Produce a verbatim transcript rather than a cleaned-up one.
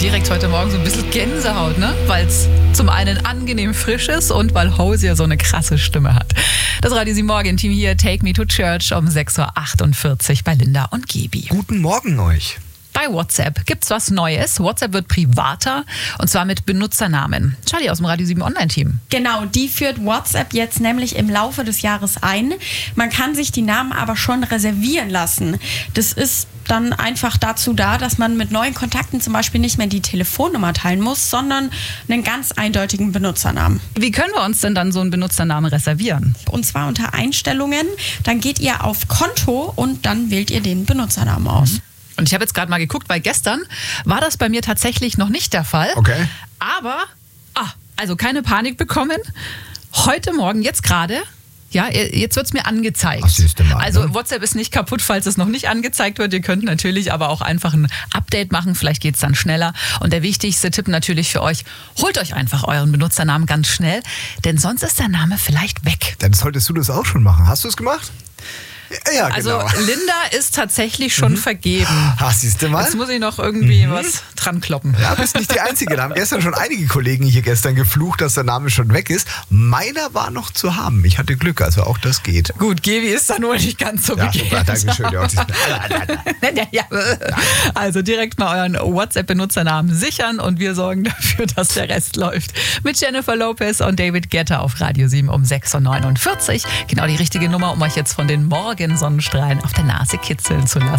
direkt heute Morgen so ein bisschen Gänsehaut, ne? Weil es zum einen angenehm frisch ist und weil Hosier so eine krasse Stimme hat. Das Radio sieben Morgen-Team hier, Take Me to Church um sechs Uhr achtundvierzig bei Linda und Gebi. Guten Morgen euch. Bei WhatsApp gibt's was Neues. WhatsApp wird privater und zwar mit Benutzernamen. Charlie aus dem Radio sieben Online-Team. Genau, die führt WhatsApp jetzt nämlich im Laufe des Jahres ein. Man kann sich die Namen aber schon reservieren lassen. Das ist dann einfach dazu da, dass man mit neuen Kontakten zum Beispiel nicht mehr die Telefonnummer teilen muss, sondern einen ganz eindeutigen Benutzernamen. Wie können wir uns denn dann so einen Benutzernamen reservieren? Und zwar unter Einstellungen. Dann geht ihr auf Konto und dann wählt ihr den Benutzernamen aus. Mhm. Und ich habe jetzt gerade mal geguckt, weil gestern war das bei mir tatsächlich noch nicht der Fall. Okay. Aber, ah, also keine Panik bekommen. Heute Morgen, jetzt gerade, ja, jetzt wird es mir angezeigt. Ach, siehst du mal, also ne? WhatsApp ist nicht kaputt, falls es noch nicht angezeigt wird. Ihr könnt natürlich aber auch einfach ein Update machen. Vielleicht geht es dann schneller. Und der wichtigste Tipp natürlich für euch, holt euch einfach euren Benutzernamen ganz schnell, denn sonst ist der Name vielleicht weg. Dann solltest du das auch schon machen. Hast du es gemacht? Ja, genau. Also Linda ist tatsächlich schon mhm. vergeben. Ach, siehst du mal? Jetzt muss ich noch irgendwie mhm. was dran kloppen. Ja, bist nicht die Einzige. Da haben gestern schon einige Kollegen hier gestern geflucht, dass der Name schon weg ist. Meiner war noch zu haben. Ich hatte Glück, also auch das geht. Gut, Gebi ist da nur nicht ganz so ja, begehrt. Super, danke schön. Ja, ja. Also direkt mal euren WhatsApp-Benutzernamen sichern und wir sorgen dafür, dass der Rest läuft. Mit Jennifer Lopez und David Guetta auf Radio sieben um sechs Uhr neunundvierzig. Genau die richtige Nummer, um euch jetzt von den Morgen Sonnenstrahlen auf der Nase kitzeln zu lassen.